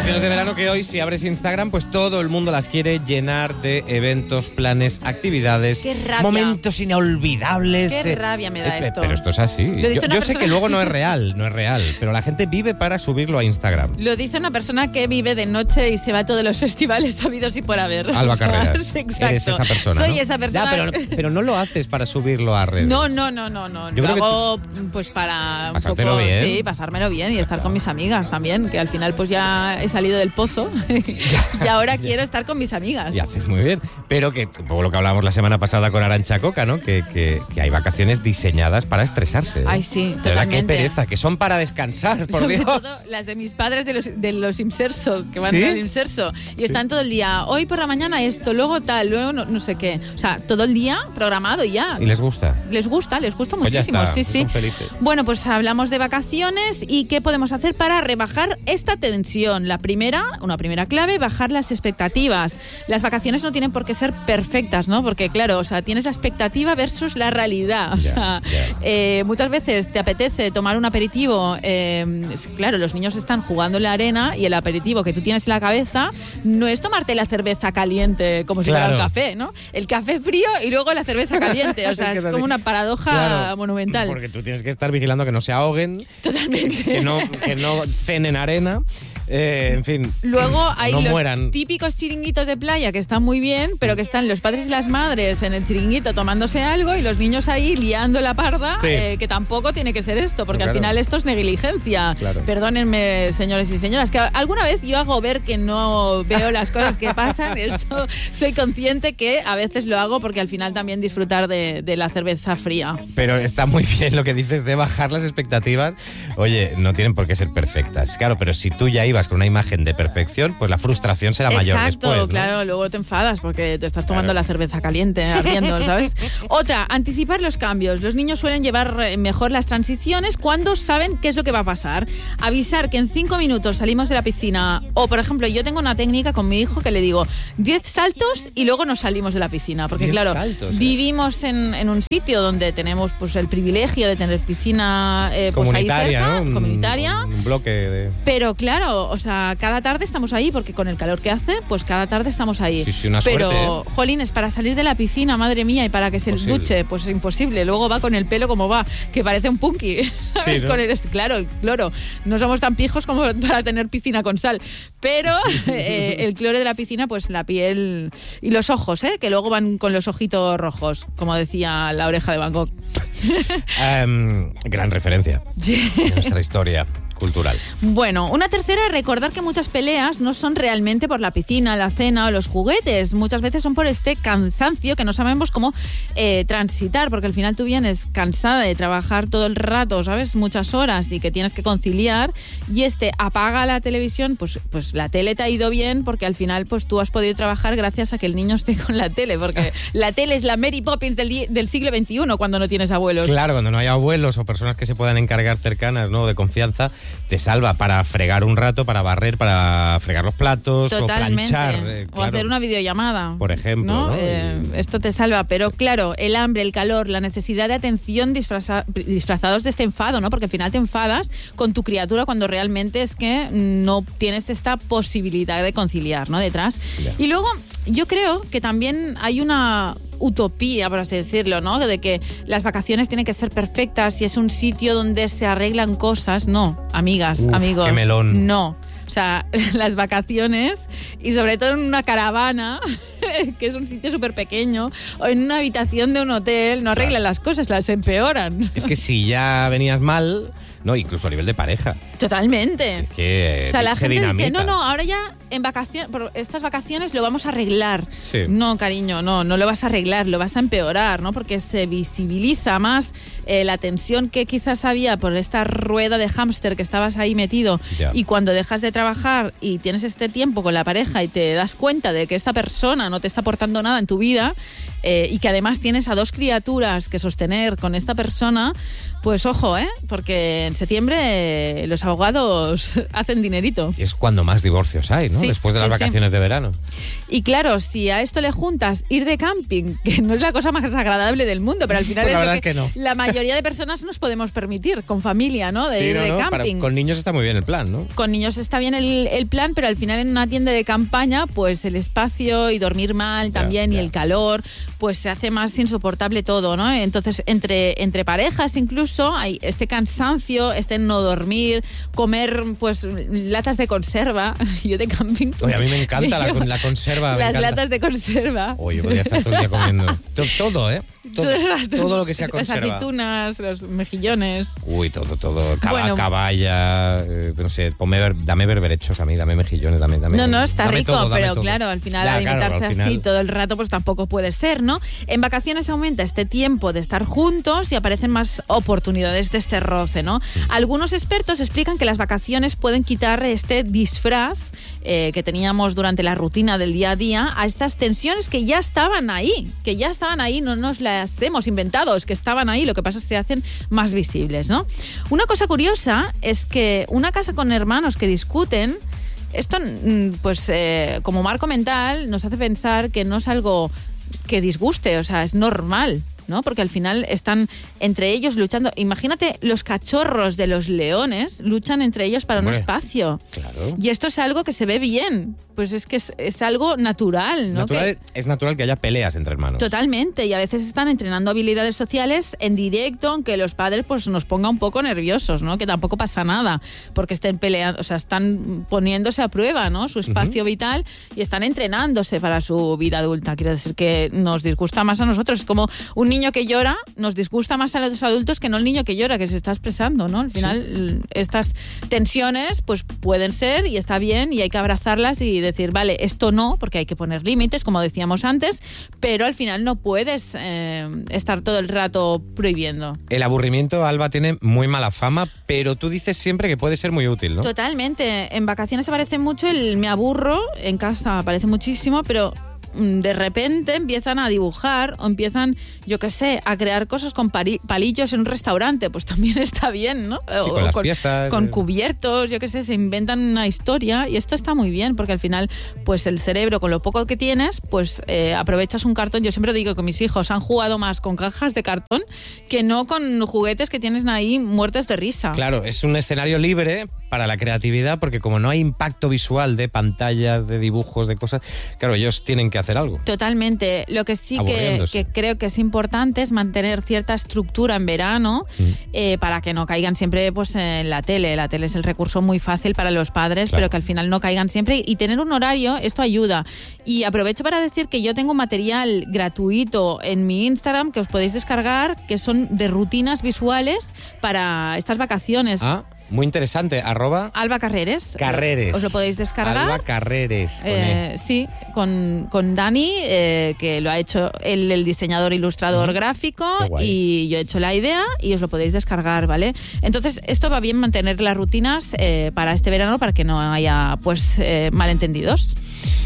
Vacaciones de verano que hoy, si abres Instagram, pues todo el mundo las quiere llenar de eventos, planes, actividades, ¡Qué rabia! momentos inolvidables. ¡Qué rabia me da esto! Pero esto es así. Yo sé que luego no es real, pero la gente vive para subirlo a Instagram. Lo dice una persona que vive de noche y se va a todos los festivales habidos y por haber. Alba Carreras. Exacto. Eres esa persona, Soy ¿no? esa persona. Ya, pero no lo haces para subirlo a redes. No. Yo Lo creo hago pues para pasártelo bien. Sí, pasármelo bien y estar con mis amigas también, que al final pues ya he salido del pozo y ahora quiero estar con mis amigas. Y haces muy bien. Pero que, un poco lo que hablábamos la semana pasada con Arantxa Coca, ¿no? Que hay vacaciones diseñadas para estresarse, ¿eh? Ay, sí, de verdad, totalmente. qué pereza, que son para descansar, por Sobre Dios. todo las de mis padres de los Imserso, que van ¿Sí? al Imserso y están todo el día, hoy por la mañana esto, luego tal, luego no sé qué. O sea, todo el día programado y ya. ¿Y les gusta? Les gusta Pues muchísimo, ya está, sí. son felices. Bueno, pues hablamos de vacaciones y qué podemos hacer para rebajar esta tensión. Una primera clave, bajar las expectativas. Las vacaciones no tienen por qué ser perfectas, ¿no? Porque claro, o sea, tienes la expectativa versus la realidad. Muchas veces te apetece tomar un aperitivo. Claro, los niños están jugando en la arena y el aperitivo que tú tienes en la cabeza no es tomarte la cerveza caliente como si fuera un café, ¿no? El café frío y luego la cerveza caliente. O sea, es como una paradoja monumental. Porque tú tienes que estar vigilando que no se ahoguen. Totalmente. Que no cenen arena. En fin. Luego hay no los mueran. típicos chiringuitos de playa que están muy bien, pero que están los padres y las madres en el chiringuito tomándose algo y los niños ahí liando la parda, que tampoco tiene que ser esto, porque al final esto es negligencia. Claro. Perdónenme, señores y señoras, que alguna vez yo hago ver que no veo las cosas que pasan. Esto soy consciente que a veces lo hago porque al final también disfrutar de la cerveza fría. Pero está muy bien lo que dices de bajar las expectativas. Oye, no tienen por qué ser perfectas. Claro, pero si tú ya ibas con una imagen de perfección, pues la frustración será mayor después, ¿no? Claro, luego te enfadas porque te estás tomando la cerveza caliente, ardiendo, ¿sabes? Otra, anticipar los cambios. Los niños suelen llevar mejor las transiciones cuando saben qué es lo que va a pasar. Avisar que en 5 minutos salimos de la piscina. O, por ejemplo, yo tengo una técnica con mi hijo que le digo 10 saltos y luego nos salimos de la piscina. Porque, claro, vivimos en un sitio donde tenemos pues el privilegio de tener piscina pues ahí cerca, ¿no? Comunitaria. Un bloque de... Pero, claro, o sea, cada tarde estamos ahí porque con el calor que hace, pues cada tarde estamos ahí. Sí, una suerte. Pero, jolines, para salir de la piscina, madre mía, y para que se duche, pues es imposible. Luego va con el pelo como va, que parece un punky, ¿sabes? Sí, ¿no? Con claro, el cloro. No somos tan pijos como para tener piscina con sal. Pero el cloro de la piscina, pues la piel y los ojos, que luego van con los ojitos rojos, como decía La Oreja de Van Gogh. Gran referencia de nuestra historia cultural. Bueno, una tercera, recordar que muchas peleas no son realmente por la piscina, la cena o los juguetes. Muchas veces son por este cansancio que no sabemos cómo transitar, porque al final tú vienes cansada de trabajar todo el rato, ¿sabes? Muchas horas y que tienes que conciliar y apaga la televisión, pues la tele te ha ido bien porque al final pues tú has podido trabajar gracias a que el niño esté con la tele, porque la tele es la Mary Poppins del siglo XXI cuando no tienes abuelos. Claro, cuando no hay abuelos o personas que se puedan encargar cercanas, ¿no? De confianza, te salva para fregar un rato, para barrer, para fregar los platos. Totalmente. O planchar. O hacer una videollamada. Por ejemplo, ¿no? Esto te salva, pero claro, el hambre, el calor, la necesidad de atención disfrazados de este enfado, ¿no? Porque al final te enfadas con tu criatura cuando realmente es que no tienes esta posibilidad de conciliar, ¿no? Detrás. Yeah. Y luego, yo creo que también hay una utopía, por así decirlo, ¿no? De que las vacaciones tienen que ser perfectas y es un sitio donde se arreglan cosas. No, amigas, amigos. ¡Qué melón! No. O sea, las vacaciones, y sobre todo en una caravana, que es un sitio súper pequeño, o en una habitación de un hotel, no arreglan las cosas, las empeoran. Es que si ya venías mal, no, incluso a nivel de pareja. Totalmente. Es que o sea, la gente dinamita. dice, no, ahora ya en vacaciones, por estas vacaciones lo vamos a arreglar. Sí. No, cariño, no lo vas a arreglar, lo vas a empeorar, ¿no? Porque se visibiliza más la tensión que quizás había por esta rueda de hámster que estabas ahí metido. Ya. Y cuando dejas de trabajar y tienes este tiempo con la pareja y te das cuenta de que esta persona no te está aportando nada en tu vida, y que además tienes a 2 criaturas que sostener con esta persona, pues ojo, porque en septiembre los abogados hacen dinerito. Y es cuando más divorcios hay, ¿no? Sí, después de las vacaciones de verano. Y claro, si a esto le juntas ir de camping, que no es la cosa más agradable del mundo, pero al final Pues la es verdad lo que es que no. la mayoría de personas nos podemos permitir con familia, ¿no? De ir de camping. Con niños está muy bien el plan, ¿no? Con niños está bien el plan, pero al final en una tienda de campaña, pues el espacio y dormir mal también y el calor, pues se hace más insoportable todo, ¿no? Entonces, entre parejas incluso hay este cansancio, este no dormir, comer pues latas de conserva. Yo de camping... Oye, a mí me encanta la conserva. Las latas de conserva. Oye, podría estar todo el día comiendo. Todo, ¿eh? Todo lo que sea conserva. Las aceitunas, los mejillones. Uy, todo. Caballa, no sé, dame berberechos a mí, dame mejillones, dame No, está dame rico, todo, pero todo. claro, al final alimentarse así todo el rato pues tampoco puede ser, ¿no? En vacaciones aumenta este tiempo de estar juntos y aparecen más oportunidades de este roce, ¿no? Algunos expertos explican que las vacaciones pueden quitar este disfraz que teníamos durante la rutina del día a día a estas tensiones que ya estaban ahí, no nos las hemos inventado, es que estaban ahí, lo que pasa es que se hacen más visibles, ¿no? Una cosa curiosa es que una casa con hermanos que discuten, esto pues como marco mental nos hace pensar que no es algo que disguste, o sea, es normal, ¿no? Porque al final están entre ellos luchando. Imagínate, los cachorros de los leones luchan entre ellos para un espacio. Claro. Y esto es algo que se ve bien. Pues es que es algo natural, ¿no? Es natural que haya peleas entre hermanos. Totalmente, y a veces están entrenando habilidades sociales en directo, aunque los padres pues nos ponga un poco nerviosos, ¿no? Que tampoco pasa nada, porque estén peleando, o sea, están poniéndose a prueba, ¿no? Su espacio vital y están entrenándose para su vida adulta. Quiero decir que nos disgusta más a nosotros. Es como un niño que llora, nos disgusta más a los adultos que no el niño que llora, que se está expresando, ¿no? Al final, estas tensiones pues pueden ser y está bien y hay que abrazarlas y decir, vale, esto no, porque hay que poner límites, como decíamos antes, pero al final no puedes estar todo el rato prohibiendo. El aburrimiento, Alba, tiene muy mala fama, pero tú dices siempre que puede ser muy útil, ¿no? Totalmente. En vacaciones aparece mucho el me aburro, en casa aparece muchísimo, pero de repente empiezan a dibujar o empiezan, yo qué sé, a crear cosas con palillos en un restaurante, pues también está bien, ¿no? Sí, con las piezas. Con cubiertos, yo qué sé, se inventan una historia y esto está muy bien porque al final, pues el cerebro, con lo poco que tienes, pues aprovechas un cartón. Yo siempre digo que mis hijos han jugado más con cajas de cartón que no con juguetes que tienes ahí muertos de risa. Claro, es un escenario libre para la creatividad porque como no hay impacto visual de pantallas, de dibujos, de cosas, claro, ellos tienen que hacer algo. Totalmente. Lo que sí que creo que es importante es mantener cierta estructura en verano para que no caigan siempre pues en la tele. La tele es el recurso muy fácil para los padres, pero que al final no caigan siempre. Y tener un horario, esto ayuda. Y aprovecho para decir que yo tengo material gratuito en mi Instagram que os podéis descargar, que son de rutinas visuales para estas vacaciones. Muy interesante, Alba Carreres. Carreres. Os lo podéis descargar. Alba Carreres. Sí, con Dani, que lo ha hecho el diseñador ilustrador gráfico, y yo he hecho la idea y os lo podéis descargar, ¿vale? Entonces, esto va bien mantener las rutinas para este verano para que no haya pues malentendidos.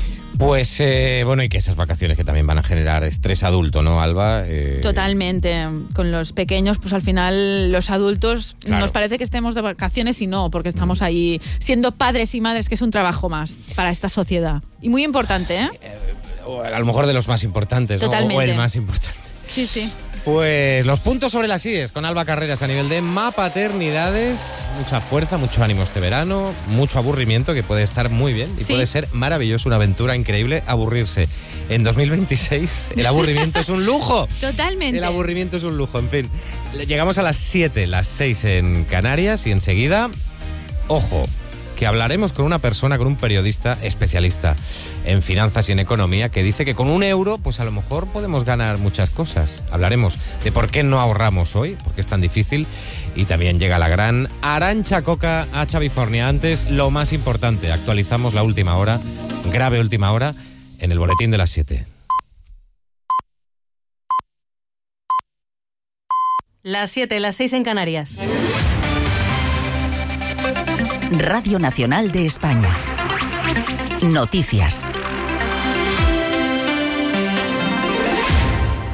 Pues, bueno, y que esas vacaciones que también van a generar estrés adulto, ¿no, Alba? Totalmente. Con los pequeños, pues al final los adultos nos parece que estemos de vacaciones y no, porque estamos ahí siendo padres y madres, que es un trabajo más para esta sociedad. Y muy importante, ¿eh? A lo mejor de los más importantes, totalmente. ¿no? O el más importante. Sí, sí. Pues los puntos sobre las IES con Alba Carreras a nivel de mapaternidades. Mucha fuerza, mucho ánimo este verano, mucho aburrimiento, que puede estar muy bien y puede ser maravilloso, una aventura increíble aburrirse. En 2026 el aburrimiento es un lujo. Totalmente. El aburrimiento es un lujo, en fin. Llegamos a las 7, las 6 en Canarias y enseguida, ojo, que hablaremos con una persona, con un periodista especialista en finanzas y en economía, que dice que con €1, pues a lo mejor podemos ganar muchas cosas. Hablaremos de por qué no ahorramos hoy, por qué es tan difícil, y también llega la gran Arantxa Coca a Chavifornia. Antes, lo más importante, actualizamos la última hora, grave última hora, en el boletín de las 7. Las 7, las 6 en Canarias. Radio Nacional de España. Noticias.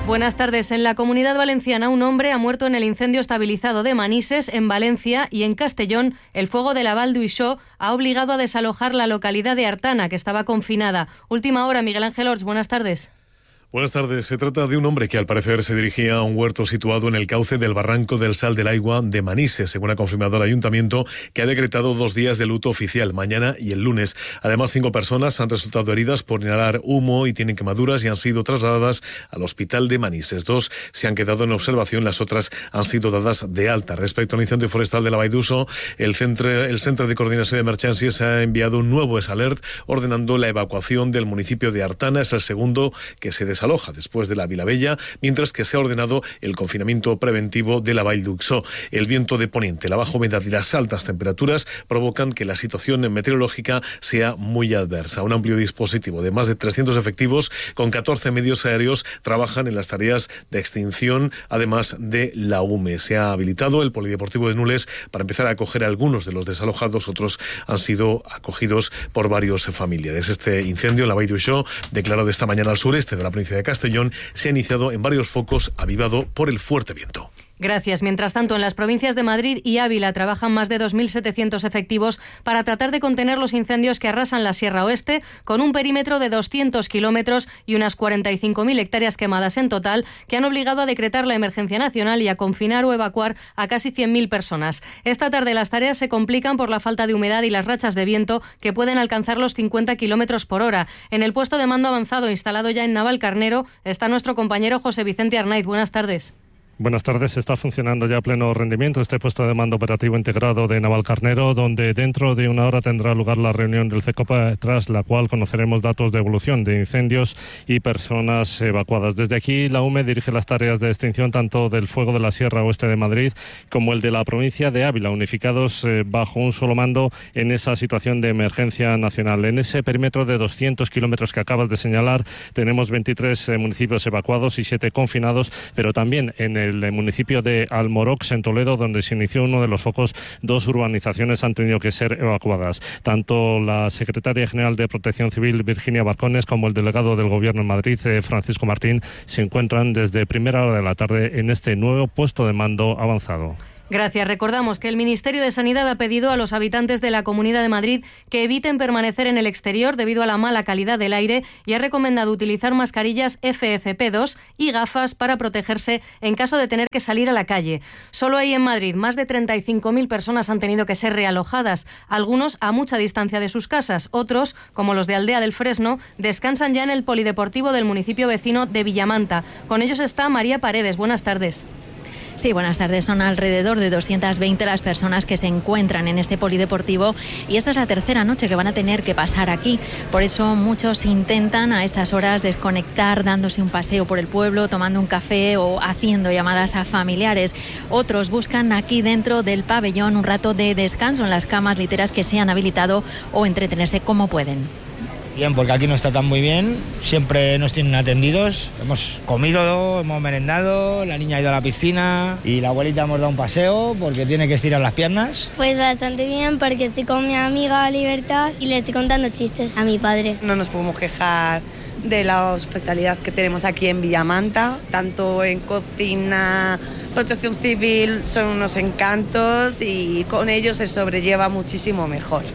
Buenas tardes. En la Comunidad Valenciana, un hombre ha muerto en el incendio estabilizado de Manises, en Valencia, y en Castellón, el fuego de la Vall d'Uixó ha obligado a desalojar la localidad de Artana, que estaba confinada. Última hora, Miguel Ángel Orts, buenas tardes. Buenas tardes. Se trata de un hombre que al parecer se dirigía a un huerto situado en el cauce del barranco del Sal del Aigua de Manises, según ha confirmado el ayuntamiento, que ha decretado 2 días de luto oficial, mañana y el lunes. Además, 5 personas han resultado heridas por inhalar humo y tienen quemaduras y han sido trasladadas al hospital de Manises. 2 se han quedado en observación, las otras han sido dadas de alta. Respecto al incendio forestal de la Vall d'Uixó, el Centro de Coordinación de Emergencias ha enviado un nuevo alert ordenando la evacuación del municipio de Artana. Es el segundo que se desaloja después de la Vilabella, mientras que se ha ordenado el confinamiento preventivo de la Vall d'Uixó. El viento de poniente, la baja humedad y las altas temperaturas provocan que la situación meteorológica sea muy adversa. Un amplio dispositivo de más de 300 efectivos con 14 medios aéreos trabajan en las tareas de extinción, además de la UME. Se ha habilitado el Polideportivo de Nules para empezar a acoger a algunos de los desalojados, otros han sido acogidos por varios familiares. Este incendio en la Vall d'Uixó, declarado esta mañana al sureste de la provincia de Castellón, se ha iniciado en varios focos, avivado por el fuerte viento. Gracias. Mientras tanto, en las provincias de Madrid y Ávila trabajan más de 2.700 efectivos para tratar de contener los incendios que arrasan la Sierra Oeste, con un perímetro de 200 kilómetros y unas 45.000 hectáreas quemadas en total, que han obligado a decretar la emergencia nacional y a confinar o evacuar a casi 100.000 personas. Esta tarde las tareas se complican por la falta de humedad y las rachas de viento que pueden alcanzar los 50 kilómetros por hora. En el puesto de mando avanzado instalado ya en Navalcarnero está nuestro compañero José Vicente Arnaiz. Buenas tardes. Buenas tardes. Está funcionando ya a pleno rendimiento este puesto de mando operativo integrado de Navalcarnero, donde dentro de una hora tendrá lugar la reunión del CECOPA, tras la cual conoceremos datos de evolución de incendios y personas evacuadas. Desde aquí, la UME dirige las tareas de extinción tanto del fuego de la Sierra Oeste de Madrid como el de la provincia de Ávila, unificados bajo un solo mando en esa situación de emergencia nacional. En ese perímetro de 200 kilómetros que acabas de señalar, tenemos 23 municipios evacuados y 7 confinados, pero también en el municipio de Almorox, en Toledo, donde se inició uno de los focos, 2 urbanizaciones han tenido que ser evacuadas. Tanto la secretaria general de Protección Civil, Virginia Barcones, como el delegado del Gobierno en Madrid, Francisco Martín, se encuentran desde primera hora de la tarde en este nuevo puesto de mando avanzado. Gracias. Recordamos que el Ministerio de Sanidad ha pedido a los habitantes de la Comunidad de Madrid que eviten permanecer en el exterior debido a la mala calidad del aire y ha recomendado utilizar mascarillas FFP2 y gafas para protegerse en caso de tener que salir a la calle. Solo ahí en Madrid más de 35.000 personas han tenido que ser realojadas, algunos a mucha distancia de sus casas, otros, como los de Aldea del Fresno, descansan ya en el polideportivo del municipio vecino de Villamanta. Con ellos está María Paredes. Buenas tardes. Sí, buenas tardes. Son alrededor de 220 las personas que se encuentran en este polideportivo y esta es la tercera noche que van a tener que pasar aquí. Por eso muchos intentan a estas horas desconectar, dándose un paseo por el pueblo, tomando un café o haciendo llamadas a familiares. Otros buscan aquí dentro del pabellón un rato de descanso en las camas literas que se han habilitado o entretenerse como pueden. Bien, porque aquí no está tan muy bien, siempre nos tienen atendidos, hemos comido, hemos merendado, la niña ha ido a la piscina y la abuelita hemos dado un paseo porque tiene que estirar las piernas. Pues bastante bien, porque estoy con mi amiga Libertad y le estoy contando chistes a mi padre. No nos podemos quejar de la hospitalidad que tenemos aquí en Villamanta, tanto en cocina, protección civil, son unos encantos y con ellos se sobrelleva muchísimo mejor.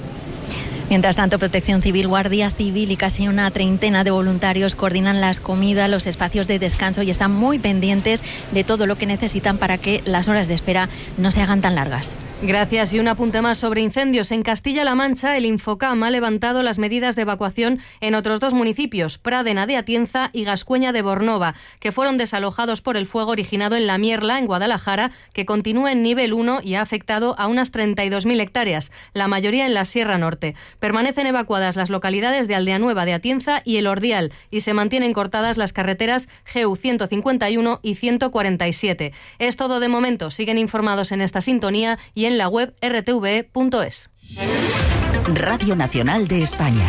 Mientras tanto, Protección Civil, Guardia Civil y casi una treintena de voluntarios coordinan las comidas, los espacios de descanso y están muy pendientes de todo lo que necesitan para que las horas de espera no se hagan tan largas. Gracias. Y un apunte más sobre incendios. En Castilla-La Mancha, el Infocam ha levantado las medidas de evacuación en otros 2 municipios, Pradena de Atienza y Gascueña de Bornova, que fueron desalojados por el fuego originado en La Mierla, en Guadalajara, que continúa en nivel 1 y ha afectado a unas 32.000 hectáreas, la mayoría en la Sierra Norte. Permanecen evacuadas las localidades de Aldea Nueva de Atienza y El Ordial y se mantienen cortadas las carreteras GU 151 y 147. Es todo de momento. Siguen informados en esta sintonía y en la web rtve.es. Radio Nacional de España.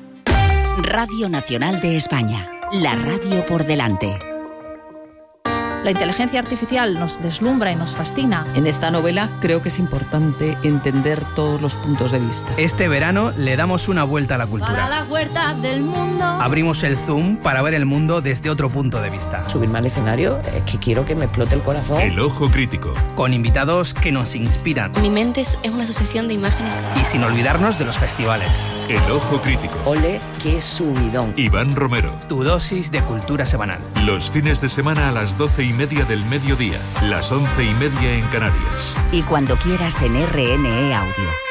Radio Nacional de España. La radio por delante. La inteligencia artificial nos deslumbra y nos fascina. En esta novela creo que es importante entender todos los puntos de vista. Este verano le damos una vuelta a la cultura. Para las huertas del mundo. Abrimos el Zoom para ver el mundo desde otro punto de vista. Subirme al escenario es que quiero que me explote el corazón. El Ojo Crítico. Con invitados que nos inspiran. Mi mente es una sucesión de imágenes. Y sin olvidarnos de los festivales. El Ojo Crítico. Ole, qué subidón. Iván Romero. Tu dosis de cultura semanal. Los fines de semana a las 12:30 del mediodía. Las 11:30 en Canarias. Y cuando quieras en RNE Audio.